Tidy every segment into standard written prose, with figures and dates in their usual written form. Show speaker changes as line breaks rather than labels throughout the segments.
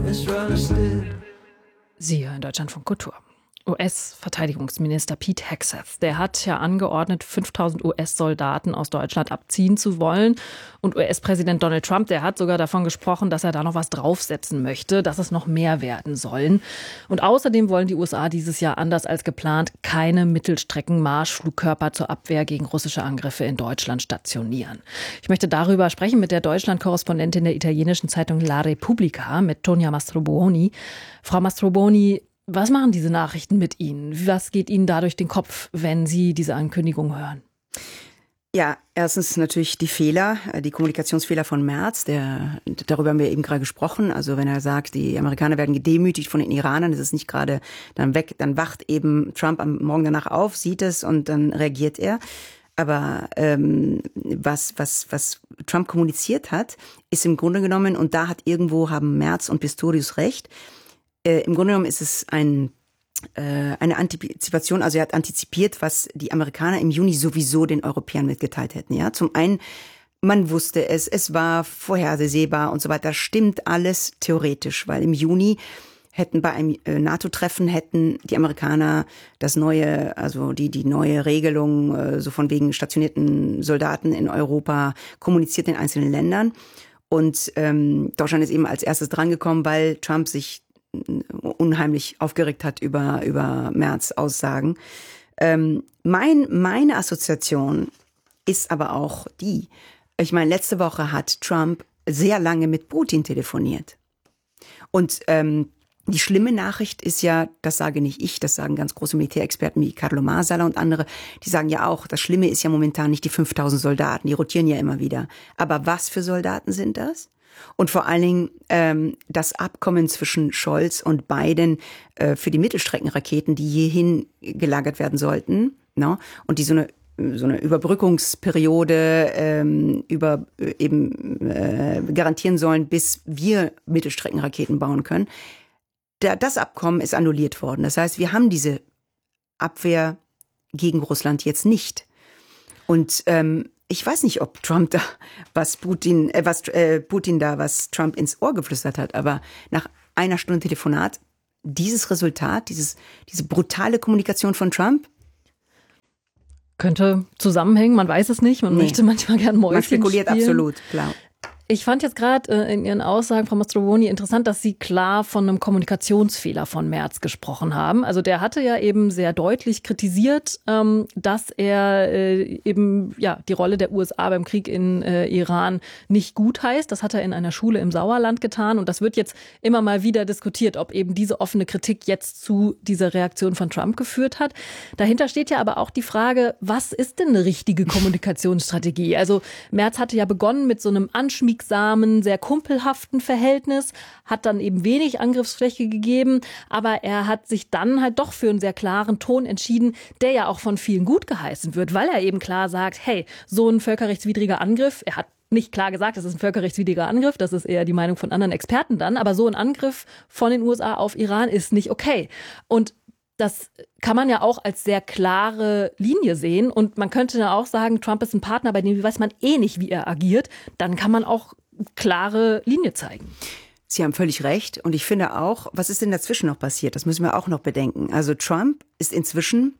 Sie hören Deutschlandfunk Kultur. US-Verteidigungsminister Pete Hegseth, der hat ja angeordnet, 5.000 US-Soldaten aus Deutschland abziehen zu wollen. Und US-Präsident Donald Trump, der hat sogar davon gesprochen, dass er da noch was draufsetzen möchte, dass es noch mehr werden sollen. Und außerdem wollen die USA dieses Jahr anders als geplant keine Mittelstrecken-Marschflugkörper zur Abwehr gegen russische Angriffe in Deutschland stationieren. Ich möchte darüber sprechen mit der Deutschland-Korrespondentin der italienischen Zeitung La Repubblica, mit Tonia Mastrobuoni. Frau Mastrobuoni, was machen diese Nachrichten mit Ihnen? Was geht Ihnen da durch den Kopf, wenn Sie diese Ankündigung hören?
Ja, erstens natürlich die Fehler, die Kommunikationsfehler von Merz, darüber haben wir eben gerade gesprochen. Also wenn er sagt, die Amerikaner werden gedemütigt von den Iranern, das ist nicht gerade dann weg, dann wacht eben Trump am Morgen danach auf, sieht es und dann reagiert er. Aber was Trump kommuniziert hat, ist im Grunde genommen, und da haben Merz und Pistorius recht, im Grunde genommen ist es eine Antizipation, also er hat antizipiert, was die Amerikaner im Juni sowieso den Europäern mitgeteilt hätten. Ja, zum einen, man wusste es war vorhersehbar und so weiter. Stimmt alles theoretisch, weil im Juni hätten bei einem NATO-Treffen die Amerikaner das neue, also die neue Regelung so von wegen stationierten Soldaten in Europa kommuniziert in einzelnen Ländern. Und Deutschland ist eben als erstes drangekommen, weil Trump sich unheimlich aufgeregt hat über Merz Aussagen. Meine Assoziation ist aber auch die, ich meine, letzte Woche hat Trump sehr lange mit Putin telefoniert. Und die schlimme Nachricht ist ja, das sage nicht ich, das sagen ganz große Militärexperten wie Carlo Marsala und andere, die sagen ja auch, das Schlimme ist ja momentan nicht die 5.000 Soldaten, die rotieren ja immer wieder. Aber was für Soldaten sind das? Und vor allen Dingen das Abkommen zwischen Scholz und Biden für die Mittelstreckenraketen, die hierhin gelagert werden sollten, no? Und die so eine Überbrückungsperiode garantieren sollen, bis wir Mittelstreckenraketen bauen können. Das Abkommen ist annulliert worden. Das heißt, wir haben diese Abwehr gegen Russland jetzt nicht. Und ich weiß nicht, ob Trump da was Trump ins Ohr geflüstert hat, aber nach einer Stunde Telefonat, dieses Resultat, diese brutale Kommunikation von Trump.
Könnte zusammenhängen, man weiß es nicht, man möchte manchmal gern Mäuschen spielen.
Man spekuliert absolut, klar.
Ich fand jetzt gerade in Ihren Aussagen, Frau Mastrobuoni, interessant, dass Sie klar von einem Kommunikationsfehler von Merz gesprochen haben. Also der hatte ja eben sehr deutlich kritisiert, dass er eben die Rolle der USA beim Krieg in Iran nicht gut heißt. Das hat er in einer Schule im Sauerland getan. Und das wird jetzt immer mal wieder diskutiert, ob eben diese offene Kritik jetzt zu dieser Reaktion von Trump geführt hat. Dahinter steht ja aber auch die Frage, was ist denn eine richtige Kommunikationsstrategie? Also Merz hatte ja begonnen mit so einem anschmiegsamen, sehr kumpelhaften Verhältnis, hat dann eben wenig Angriffsfläche gegeben, aber er hat sich dann halt doch für einen sehr klaren Ton entschieden, der ja auch von vielen gut geheißen wird, weil er eben klar sagt, hey, so ein völkerrechtswidriger Angriff, er hat nicht klar gesagt, das ist ein völkerrechtswidriger Angriff, das ist eher die Meinung von anderen Experten dann, aber so ein Angriff von den USA auf Iran ist nicht okay. Und das kann man ja auch als sehr klare Linie sehen. Und man könnte ja auch sagen, Trump ist ein Partner, bei dem weiß man eh nicht, wie er agiert. Dann kann man auch klare Linie zeigen.
Sie haben völlig recht. Und ich finde auch, was ist denn dazwischen noch passiert? Das müssen wir auch noch bedenken. Also Trump ist inzwischen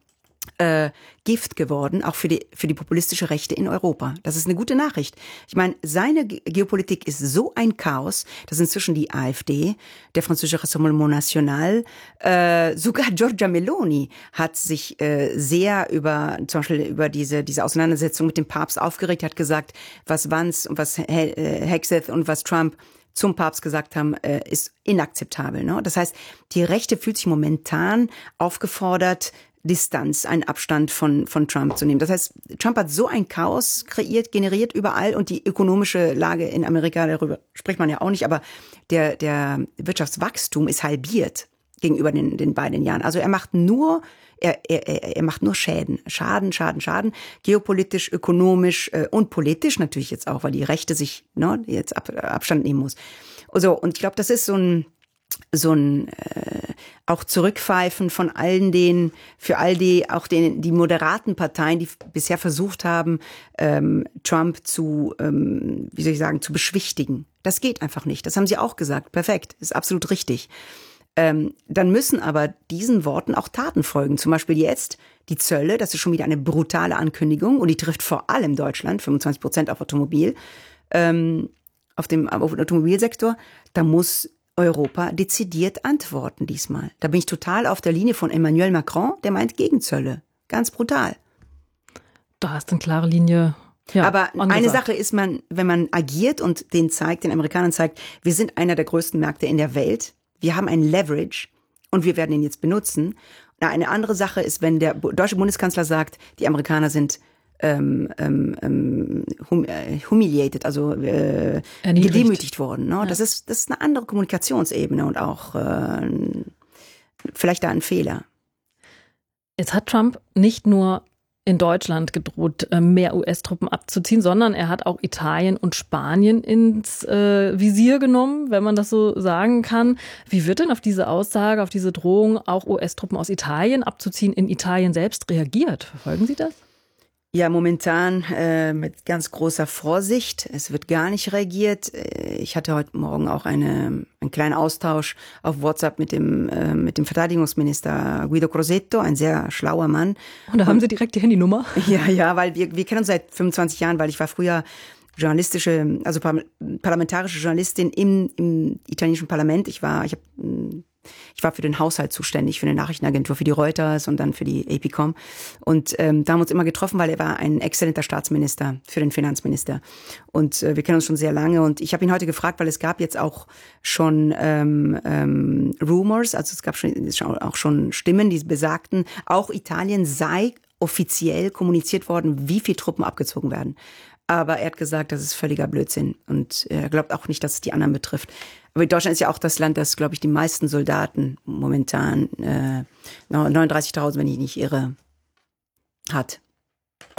Gift geworden, auch für die populistische Rechte in Europa. Das ist eine gute Nachricht. Ich meine, seine Geopolitik ist so ein Chaos, dass inzwischen die AfD, der französische Rassemblement National, sogar Giorgia Meloni hat sich sehr zum Beispiel über diese Auseinandersetzung mit dem Papst aufgeregt, hat gesagt, was Vance und was Hegseth und was Trump zum Papst gesagt haben, ist inakzeptabel. Ne? Das heißt, die Rechte fühlt sich momentan aufgefordert, Distanz, einen Abstand von Trump zu nehmen. Das heißt, Trump hat so ein Chaos generiert überall und die ökonomische Lage in Amerika, darüber spricht man ja auch nicht, aber der Wirtschaftswachstum ist halbiert gegenüber den beiden Jahren. Also er macht nur Schäden. Schaden. Geopolitisch, ökonomisch und politisch natürlich jetzt auch, weil die Rechte sich jetzt Abstand nehmen muss. Also, und ich glaube, das ist so ein auch zurückpfeifen von die moderaten Parteien, die bisher versucht haben, Trump zu zu beschwichtigen. Das geht einfach nicht. Das haben sie auch gesagt. Perfekt. Ist absolut richtig. Dann müssen aber diesen Worten auch Taten folgen. Zum Beispiel jetzt die Zölle. Das ist schon wieder eine brutale Ankündigung und die trifft vor allem Deutschland, 25% auf Automobil, auf dem Automobilsektor. Da muss Europa dezidiert antworten diesmal. Da bin ich total auf der Linie von Emmanuel Macron, der meint Gegenzölle. Ganz brutal.
Da ist eine klare Linie. Ja,
aber
angesagt.
Eine Sache ist, wenn man agiert und den Amerikanern zeigt, wir sind einer der größten Märkte in der Welt, wir haben ein Leverage und wir werden ihn jetzt benutzen. Eine andere Sache ist, wenn der deutsche Bundeskanzler sagt, die Amerikaner sind humiliated, also gedemütigt worden. Ne? Ja. Das ist eine andere Kommunikationsebene und auch vielleicht da ein Fehler.
Jetzt hat Trump nicht nur in Deutschland gedroht, mehr US-Truppen abzuziehen, sondern er hat auch Italien und Spanien ins Visier genommen, wenn man das so sagen kann. Wie wird denn auf diese Aussage, auf diese Drohung, auch US-Truppen aus Italien abzuziehen, in Italien selbst reagiert? Verfolgen Sie das?
Ja, momentan mit ganz großer Vorsicht. Es wird gar nicht reagiert. Ich hatte heute Morgen auch einen kleinen Austausch auf WhatsApp mit dem Verteidigungsminister Guido Crosetto, ein sehr schlauer Mann.
Und da haben Sie direkt die Handynummer?
Ja, weil wir kennen uns seit 25 Jahren, weil ich war früher parlamentarische Journalistin im italienischen Parlament. Ich war für den Haushalt zuständig, für eine Nachrichtenagentur, für die Reuters und dann für die APCOM. Und da haben wir uns immer getroffen, weil er war ein exzellenter Staatsminister für den Finanzminister. Und wir kennen uns schon sehr lange. Und ich habe ihn heute gefragt, weil es gab jetzt auch schon Rumors, also es gab auch schon Stimmen, die besagten, auch Italien sei offiziell kommuniziert worden, wie viele Truppen abgezogen werden. Aber er hat gesagt, das ist völliger Blödsinn. Und er glaubt auch nicht, dass es die anderen betrifft. Aber Deutschland ist ja auch das Land, das, glaube ich, die meisten Soldaten momentan, 39.000, wenn ich nicht irre, hat.